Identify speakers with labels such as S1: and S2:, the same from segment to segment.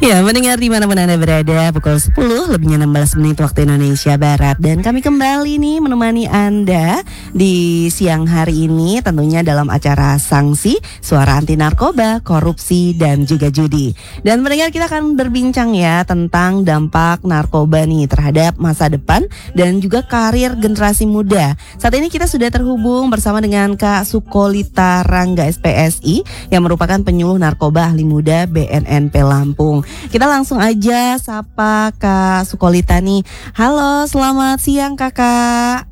S1: Ya, mendengar dimanapun Anda berada, pukul 10 lebihnya 16 menit waktu Indonesia Barat. Dan kami kembali nih menemani Anda di siang hari ini, tentunya dalam acara Sanksi, Suara Anti Narkoba, Korupsi, dan juga Judi. Dan mendengar kita akan berbincang ya tentang dampak narkoba nih terhadap masa depan dan juga karir generasi muda. Saat ini kita sudah terhubung bersama dengan Kak Sukolita Rangga SPSI yang merupakan penyuluh narkoba ahli muda BNNP Lampung. Kita langsung aja sapa Kak Sukolita nih. Halo, selamat siang Kakak.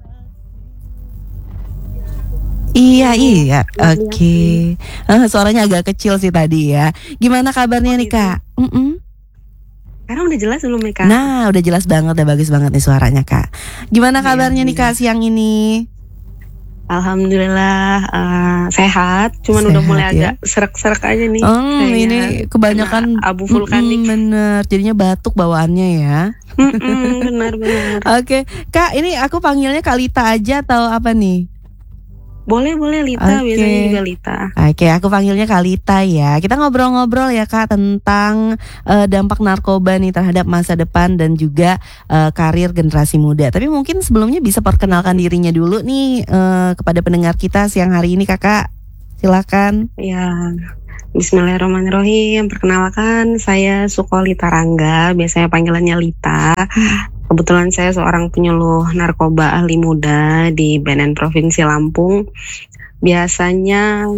S1: Iya, oke. Suaranya agak kecil sih tadi ya. Gimana kabarnya nih Kak?
S2: Sekarang udah jelas belum ya Kak?
S1: Nah, udah jelas banget, udah bagus banget nih suaranya Kak. Gimana kabarnya nih Kak siang ini?
S2: Alhamdulillah sehat, cuman
S1: sehat,
S2: udah mulai
S1: ya?
S2: agak serak-serak aja nih.
S1: Ini kebanyakan
S2: abu vulkanik.
S1: Bener, jadinya batuk bawaannya ya.
S2: Benar.
S1: Oke, Kak, ini aku panggilnya Kak Lita aja atau apa nih?
S2: Boleh Lita, biasanya juga Lita.
S1: Oke, aku panggilnya Kak Lita ya. Kita ngobrol-ngobrol ya Kak tentang dampak narkoba nih terhadap masa depan dan juga karir generasi muda. Tapi mungkin sebelumnya bisa perkenalkan dirinya dulu nih kepada pendengar kita siang hari ini Kakak. Silakan.
S2: Ya, Bismillahirrahmanirrahim. Perkenalkan, saya Sukolita Rangga, biasanya panggilannya Lita. Kebetulan saya seorang penyuluh narkoba ahli muda di BNN Provinsi Lampung. Biasanya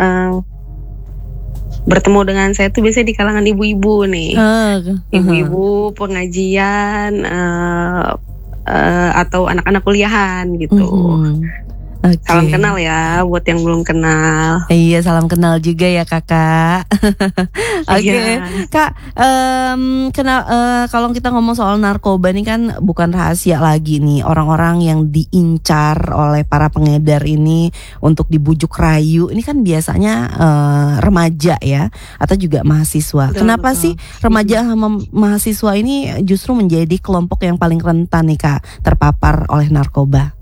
S2: bertemu dengan saya tuh biasanya di kalangan ibu-ibu nih. Ibu-ibu pengajian atau anak-anak kuliahan gitu.
S1: Okay.
S2: Salam kenal ya buat yang belum kenal.
S1: Iya, salam kenal juga ya Kakak. Oke. Kak, kalau kita ngomong soal narkoba ini kan bukan rahasia lagi nih. Orang-orang yang diincar oleh para pengedar ini untuk dibujuk rayu, ini kan biasanya remaja ya, atau juga mahasiswa. Kenapa sih remaja sama mahasiswa ini justru menjadi kelompok yang paling rentan nih Kak terpapar oleh narkoba?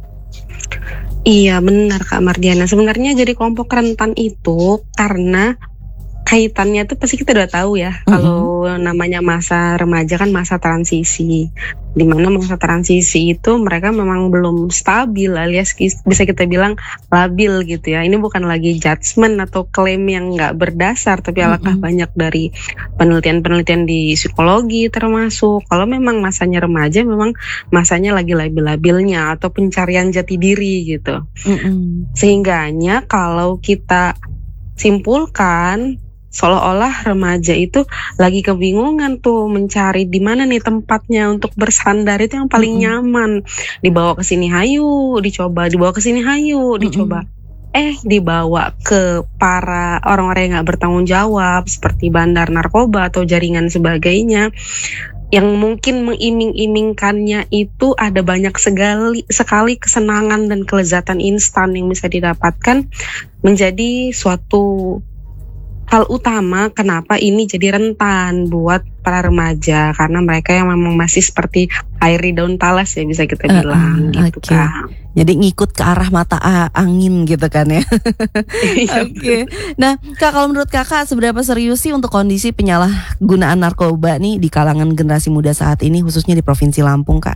S2: Iya benar Kak Mardiana. Sebenarnya jadi kelompok rentan itu karena kaitannya tuh pasti kita udah tahu ya. Kalau namanya masa remaja kan masa transisi, dimana masa transisi itu mereka memang belum stabil alias bisa kita bilang labil gitu ya. Ini bukan lagi judgement atau klaim yang nggak berdasar, tapi alangkah banyak dari penelitian-penelitian di psikologi termasuk kalau memang masanya remaja memang masanya lagi labil-labilnya atau pencarian jati diri gitu. Sehingganya kalau kita simpulkan seolah-olah remaja itu lagi kebingungan tuh mencari di mana nih tempatnya untuk bersandar itu yang paling nyaman. Dibawa ke sini hayu, dicoba, dibawa ke sini hayu, dicoba. Dibawa ke para orang-orang yang gak bertanggung jawab seperti bandar narkoba atau jaringan sebagainya yang mungkin mengiming-imingkannya itu ada banyak sekali kesenangan dan kelezatan instan yang bisa didapatkan, menjadi suatu hal utama kenapa ini jadi rentan buat para remaja, karena mereka yang memang masih seperti air di daun talas ya bisa kita bilang gitu Kak.
S1: Jadi ngikut ke arah mata angin gitu kan ya. Oke. Nah Kak, kalau menurut Kakak seberapa serius sih untuk kondisi penyalahgunaan narkoba nih di kalangan generasi muda saat ini khususnya di Provinsi Lampung Kak?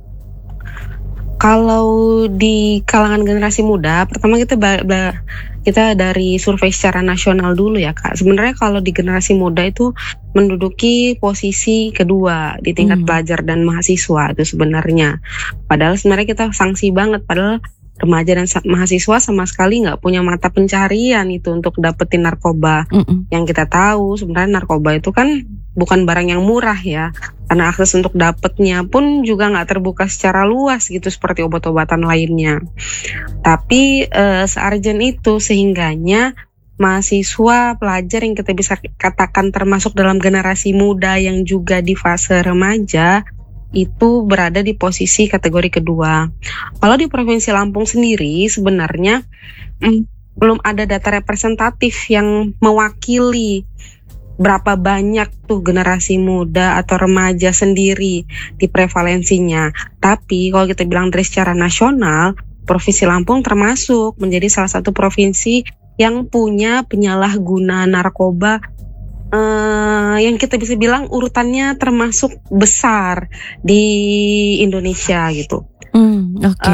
S2: Kalau di kalangan generasi muda, pertama kita dari survei secara nasional dulu ya Kak. Sebenarnya kalau di generasi muda itu menduduki posisi kedua di tingkat pelajar dan mahasiswa itu sebenarnya. Padahal sebenarnya kita sanksi banget, padahal remaja dan mahasiswa sama sekali nggak punya mata pencarian itu untuk dapetin narkoba. Yang kita tahu sebenarnya narkoba itu kan bukan barang yang murah ya, karena akses untuk dapetnya pun juga nggak terbuka secara luas gitu seperti obat-obatan lainnya. Tapi searjen itu sehingganya mahasiswa pelajar yang kita bisa katakan termasuk dalam generasi muda yang juga di fase remaja itu berada di posisi kategori kedua. Kalau di Provinsi Lampung sendiri sebenarnya belum ada data representatif yang mewakili berapa banyak tuh generasi muda atau remaja sendiri di prevalensinya. Tapi kalau kita bilang dari secara nasional, Provinsi Lampung termasuk menjadi salah satu provinsi yang punya penyalahguna narkoba yang kita bisa bilang urutannya termasuk besar di Indonesia gitu.
S1: Oke.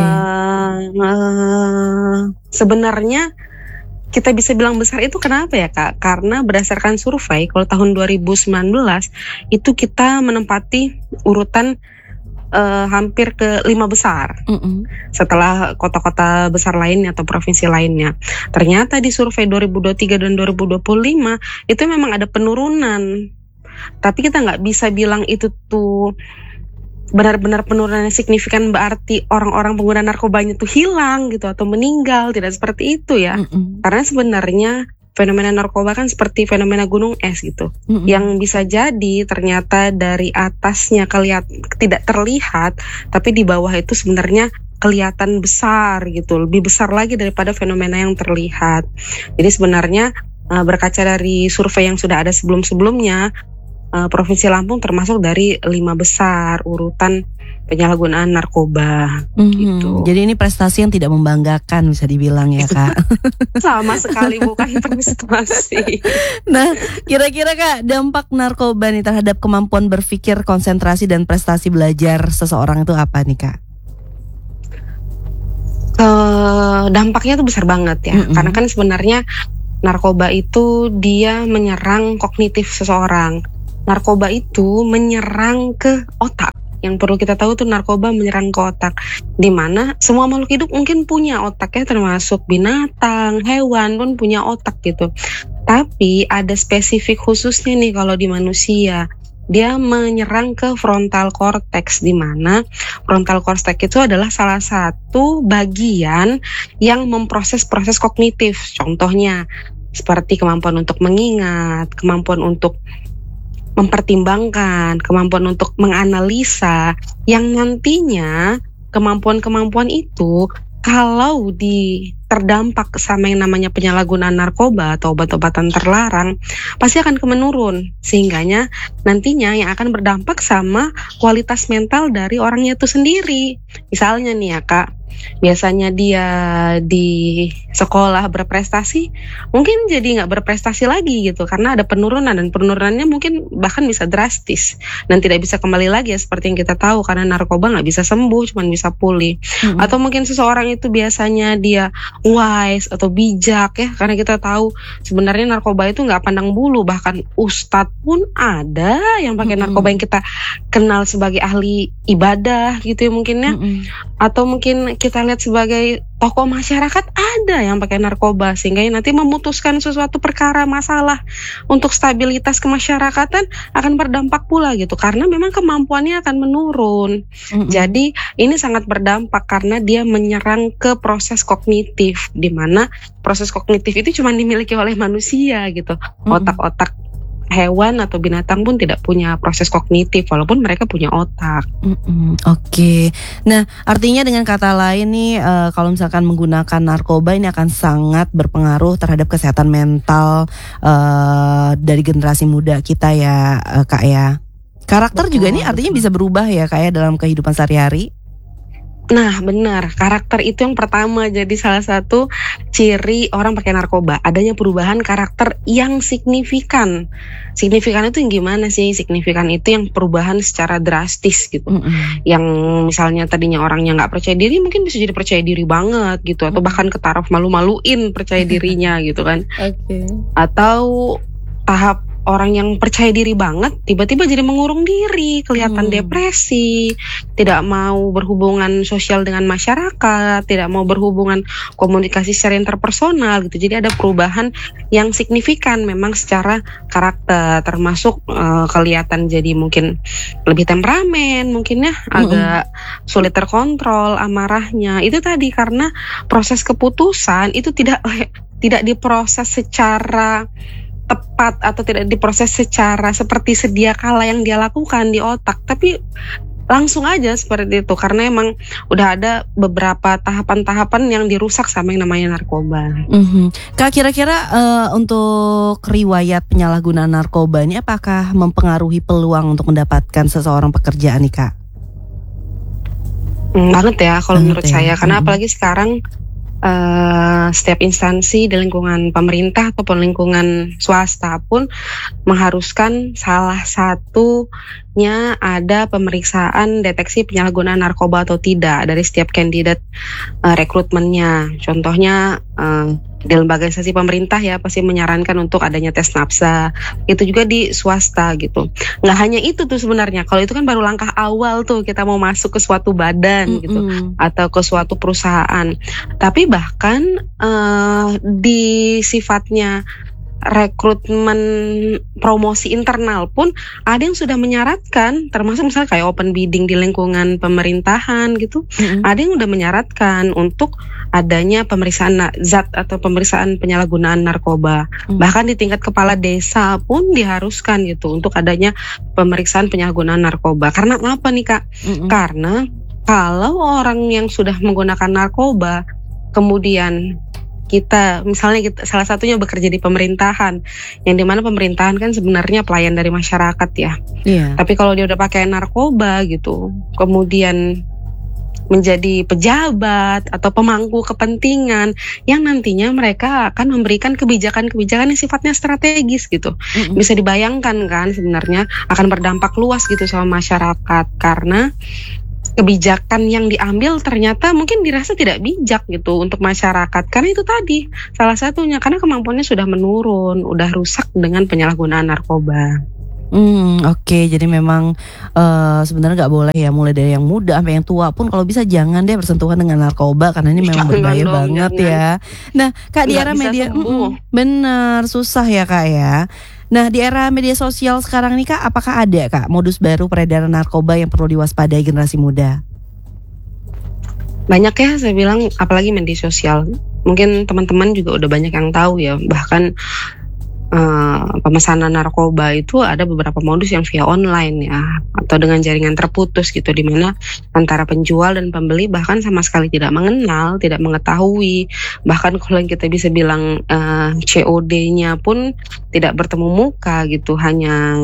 S2: Sebenarnya kita bisa bilang besar itu kenapa ya Kak? Karena berdasarkan survei kalau tahun 2019 itu kita menempati urutan hampir ke 5 besar setelah kota-kota besar lainnya atau provinsi lainnya. Ternyata di survei 2023 dan 2025 itu memang ada penurunan. Tapi kita nggak bisa bilang itu tuh benar-benar penurunan yang signifikan berarti orang-orang pengguna narkobanya tuh hilang gitu atau meninggal. Tidak seperti itu ya. Karena sebenarnya fenomena narkoba kan seperti fenomena gunung es gitu, yang bisa jadi ternyata dari atasnya tidak terlihat, tapi di bawah itu sebenarnya kelihatan besar gitu, lebih besar lagi daripada fenomena yang terlihat. Jadi sebenarnya berkaca dari survei yang sudah ada sebelum-sebelumnya, Provinsi Lampung termasuk dari 5 besar urutan penyalahgunaan narkoba gitu.
S1: Jadi ini prestasi yang tidak membanggakan bisa dibilang ya Kak.
S2: Sama sekali bukan prestasi.
S1: Nah, kira-kira Kak, dampak narkoba nih terhadap kemampuan berpikir, konsentrasi dan prestasi belajar seseorang itu apa nih Kak?
S2: Dampaknya tuh besar banget ya. Karena kan sebenarnya narkoba itu dia menyerang kognitif seseorang. Narkoba itu menyerang ke otak. Yang perlu kita tahu tuh narkoba menyerang ke otak. Dimana semua makhluk hidup mungkin punya otak ya, termasuk binatang, hewan pun punya otak gitu. Tapi ada spesifik khususnya nih kalau di manusia. Dia menyerang ke frontal cortex, di mana frontal cortex itu adalah salah satu bagian yang memproses proses kognitif. Contohnya seperti kemampuan untuk mengingat, kemampuan untuk mempertimbangkan, kemampuan untuk menganalisa, yang nantinya kemampuan-kemampuan itu kalau terdampak sama yang namanya penyalahgunaan narkoba atau obat-obatan terlarang pasti akan menurun, sehingganya nantinya yang akan berdampak sama kualitas mental dari orangnya itu sendiri. Misalnya nih ya Kak, biasanya dia di sekolah berprestasi, mungkin jadi nggak berprestasi lagi gitu karena ada penurunan, dan penurunannya mungkin bahkan bisa drastis dan tidak bisa kembali lagi ya, seperti yang kita tahu karena narkoba nggak bisa sembuh, cuma bisa pulih. Atau mungkin seseorang itu biasanya dia wise atau bijak ya, karena kita tahu sebenarnya narkoba itu nggak pandang bulu, bahkan ustadz pun ada yang pakai narkoba yang kita kenal sebagai ahli ibadah gitu ya mungkin ya. Atau mungkin kita lihat sebagai tokoh masyarakat ada yang pakai narkoba, sehingga nanti memutuskan sesuatu perkara masalah untuk stabilitas kemasyarakatan akan berdampak pula gitu, karena memang kemampuannya akan menurun. Jadi ini sangat berdampak karena dia menyerang ke proses kognitif, di mana proses kognitif itu cuma dimiliki oleh manusia gitu. Otak-otak hewan atau binatang pun tidak punya proses kognitif walaupun mereka punya otak.
S1: Oke. Nah, artinya dengan kata lain nih, kalau misalkan menggunakan narkoba ini akan sangat berpengaruh terhadap kesehatan mental dari generasi muda kita ya Kak ya. Karakter juga ini artinya bisa berubah ya Kak ya dalam kehidupan sehari-hari.
S2: Nah benar, karakter itu yang pertama jadi salah satu ciri orang pakai narkoba, adanya perubahan karakter yang signifikan. Signifikan itu yang gimana sih? Signifikan itu yang perubahan secara drastis gitu. Yang misalnya tadinya orangnya nggak percaya diri, mungkin bisa jadi percaya diri banget gitu, atau bahkan ke taraf malu-maluin percaya dirinya gitu kan. Atau tahap orang yang percaya diri banget tiba-tiba jadi mengurung diri, kelihatan depresi, tidak mau berhubungan sosial dengan masyarakat, tidak mau berhubungan komunikasi secara interpersonal gitu. Jadi ada perubahan yang signifikan memang secara karakter, termasuk kelihatan jadi mungkin lebih temperamen, mungkin ya agak sulit terkontrol amarahnya. Itu tadi karena proses keputusan itu tidak diproses secara tepat atau tidak diproses secara seperti sedia kala yang dia lakukan di otak, tapi langsung aja seperti itu karena emang udah ada beberapa tahapan-tahapan yang dirusak sama yang namanya narkoba.
S1: Kak, kira-kira untuk riwayat penyalahgunaan narkoba ini apakah mempengaruhi peluang untuk mendapatkan seseorang pekerjaan nih Kak?
S2: Banget ya kalau menurut saya, karena apalagi sekarang setiap instansi di lingkungan pemerintah ataupun lingkungan swasta pun mengharuskan salah satunya ada pemeriksaan deteksi penyalahgunaan narkoba atau tidak dari setiap kandidat rekrutmennya. Contohnya di lembaga instansi pemerintah ya pasti menyarankan untuk adanya tes nafsa. Itu juga di swasta gitu. Nggak hanya itu tuh sebenarnya. Kalau itu kan baru langkah awal tuh kita mau masuk ke suatu badan gitu atau ke suatu perusahaan. Tapi bahkan di sifatnya rekrutmen promosi internal pun ada yang sudah menyaratkan, termasuk misalnya kayak open bidding di lingkungan pemerintahan gitu, ada yang udah menyaratkan untuk adanya pemeriksaan zat atau pemeriksaan penyalahgunaan narkoba. Bahkan di tingkat kepala desa pun diharuskan gitu untuk adanya pemeriksaan penyalahgunaan narkoba. Karena apa nih Kak? Karena kalau orang yang sudah menggunakan narkoba kemudian misalnya salah satunya bekerja di pemerintahan, yang dimana pemerintahan kan sebenarnya pelayan dari masyarakat ya. Tapi kalau dia udah pakai narkoba gitu, kemudian menjadi pejabat atau pemangku kepentingan yang nantinya mereka akan memberikan kebijakan-kebijakan yang sifatnya strategis gitu. Bisa dibayangkan kan sebenarnya akan berdampak luas gitu sama masyarakat karena kebijakan yang diambil ternyata mungkin dirasa tidak bijak gitu untuk masyarakat karena itu tadi salah satunya karena kemampuannya sudah menurun, udah rusak dengan penyalahgunaan narkoba.
S1: Oke, jadi memang sebenarnya nggak boleh ya mulai dari yang muda sampai yang tua pun kalau bisa jangan deh bersentuhan dengan narkoba karena ini memang berbahaya banget ya. Nah Kak di era media bener susah ya Kak ya. Nah di era media sosial sekarang ini Kak, apakah ada Kak modus baru peredaran narkoba yang perlu diwaspadai generasi muda?
S2: Banyak ya saya bilang, apalagi media sosial. Mungkin teman-teman juga udah banyak yang tahu ya, bahkan pemesanan narkoba itu ada beberapa modus yang via online ya, atau dengan jaringan terputus gitu, di mana antara penjual dan pembeli bahkan sama sekali tidak mengenal, tidak mengetahui, bahkan kalau yang kita bisa bilang COD-nya pun tidak bertemu muka gitu, hanya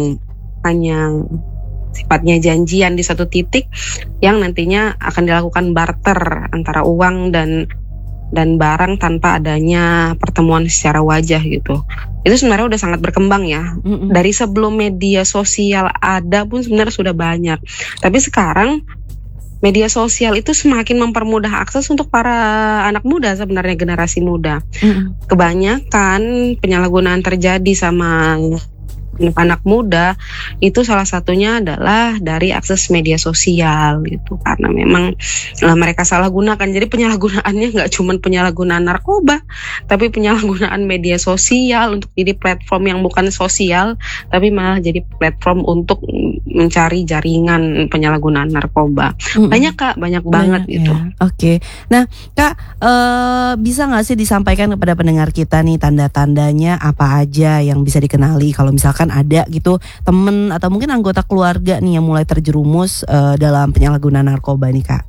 S2: sifatnya janjian di satu titik yang nantinya akan dilakukan barter antara uang dan barang tanpa adanya pertemuan secara wajah gitu. Itu sebenarnya udah sangat berkembang ya. Dari sebelum media sosial ada pun sebenarnya sudah banyak. Tapi sekarang media sosial itu semakin mempermudah akses untuk para anak muda, sebenarnya generasi muda. Kebanyakan penyalahgunaan terjadi sama anak muda itu salah satunya adalah dari akses media sosial gitu, karena memang mereka salah gunakan. Jadi penyalahgunaannya nggak cuma penyalahgunaan narkoba, tapi penyalahgunaan media sosial untuk jadi platform yang bukan sosial, tapi malah jadi platform untuk mencari jaringan penyalahgunaan narkoba. Banyak Kak, banyak banget gitu.
S1: Ya. Oke. Nah Kak, bisa nggak sih disampaikan kepada pendengar kita nih tanda-tandanya apa aja yang bisa dikenali kalau misalkan ada gitu temen atau mungkin anggota keluarga nih yang mulai terjerumus dalam penyalahgunaan narkoba nih Kak?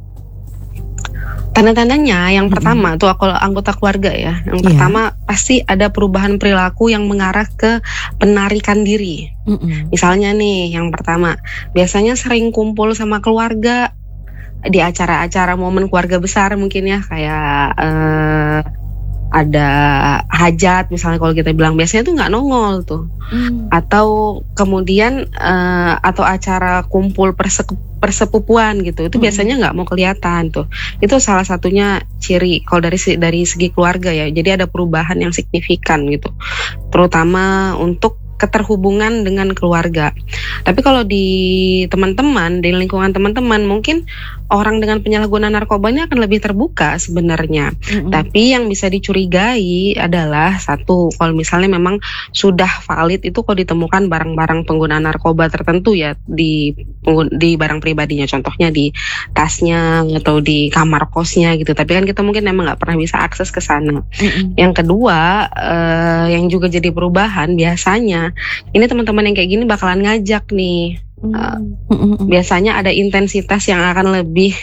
S2: Tanda-tandanya yang pertama tuh kalau anggota keluarga ya, yang pertama pasti ada perubahan perilaku yang mengarah ke penarikan diri. Misalnya nih yang pertama, biasanya sering kumpul sama keluarga di acara-acara momen keluarga besar mungkin ya, kayak ada hajat misalnya, kalau kita bilang biasanya tuh nggak nongol tuh, atau kemudian atau acara kumpul persepupuan gitu, itu biasanya nggak mau kelihatan tuh. Itu salah satunya ciri kalau dari segi keluarga ya. Jadi ada perubahan yang signifikan gitu, terutama untuk keterhubungan dengan keluarga. Tapi kalau di teman-teman, di lingkungan teman-teman, mungkin orang dengan penyalahgunaan narkobanya akan lebih terbuka sebenarnya. Tapi yang bisa dicurigai adalah satu, kalau misalnya memang sudah valid itu kalau ditemukan barang-barang penggunaan narkoba tertentu ya di barang pribadinya, contohnya di tasnya atau di kamar kosnya gitu. Tapi kan kita mungkin memang nggak pernah bisa akses ke sana. Yang kedua, yang juga jadi perubahan biasanya ini teman-teman yang kayak gini bakalan ngajak nih. Biasanya ada intensitas yang akan lebih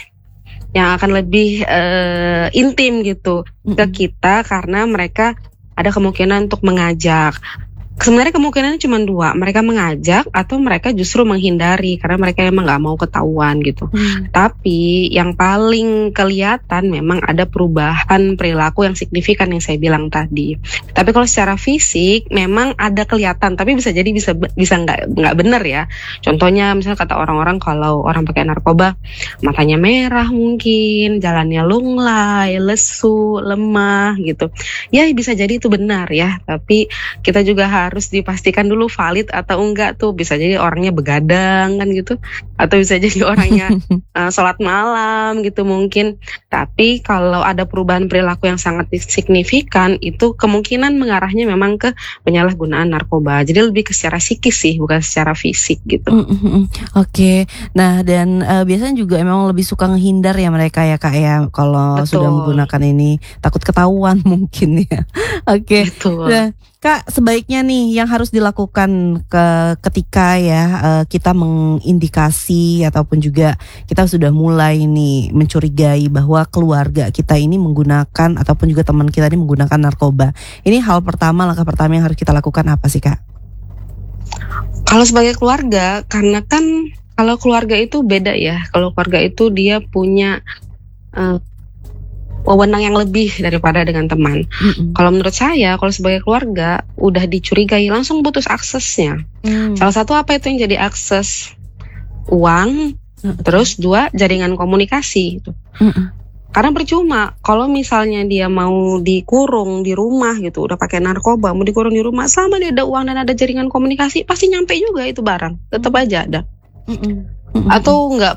S2: intim gitu ke kita, karena mereka ada kemungkinan untuk mengajak. Sebenarnya kemungkinannya cuma dua, mereka mengajak atau mereka justru menghindari karena mereka emang nggak mau ketahuan gitu. Tapi yang paling kelihatan memang ada perubahan perilaku yang signifikan yang saya bilang tadi. Tapi kalau secara fisik memang ada kelihatan, tapi bisa jadi bisa nggak benar ya. Contohnya misalnya kata orang-orang kalau orang pakai narkoba matanya merah mungkin, jalannya lunglai, lesu, lemah gitu. Ya bisa jadi itu benar ya, tapi kita juga harus dipastikan dulu valid atau enggak tuh. Bisa jadi orangnya begadang kan gitu, atau bisa jadi orangnya sholat malam gitu mungkin. Tapi kalau ada perubahan perilaku yang sangat signifikan, itu kemungkinan mengarahnya memang ke penyalahgunaan narkoba. Jadi lebih ke secara psikis sih, bukan secara fisik gitu.
S1: Oke. Nah dan biasanya juga emang lebih suka ngehindar ya mereka ya Kak ya, kalau
S2: Betul.
S1: sudah menggunakan ini, takut ketahuan mungkin ya. Oke.
S2: Betul.
S1: Nah, Kak, sebaiknya nih yang harus dilakukan ketika ya kita mengindikasi ataupun juga kita sudah mulai nih mencurigai bahwa keluarga kita ini menggunakan ataupun juga teman kita ini menggunakan narkoba. Ini langkah pertama yang harus kita lakukan apa sih Kak?
S2: Kalau sebagai keluarga, karena kan kalau keluarga itu beda ya. Kalau keluarga itu dia punya wewenang yang lebih daripada dengan teman. Kalau menurut saya, kalau sebagai keluarga udah dicurigai, langsung putus aksesnya. Salah satu apa itu yang jadi akses? Uang, terus 2 jaringan komunikasi. Karena percuma kalau misalnya dia mau dikurung di rumah gitu, udah pakai narkoba, mau dikurung di rumah, sama dia ada uang dan ada jaringan komunikasi, pasti nyampe juga itu barang, tetap aja ada. Atau nggak